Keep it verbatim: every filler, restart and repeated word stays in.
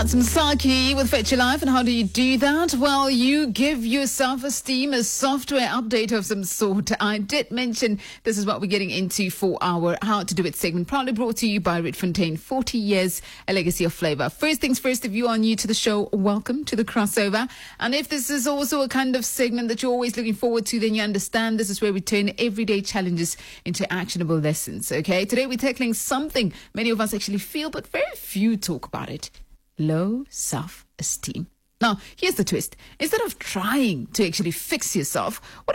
That's Msaki with Fetch Your Life. And how do you do that? Well, you give your self-esteem a software update of some sort. I did mention this is what we're getting into for our How to Do It segment, proudly brought to you by Ritfontein. forty years, a legacy of flavor. First things first, if you are new to the show, welcome to the crossover. And if this is also a kind of segment that you're always looking forward to, then you understand this is where we turn everyday challenges into actionable lessons. Okay, today we're tackling something many of us actually feel, but very few talk about it. Low self-esteem. Now, here's the twist. Instead of trying to actually fix yourself, what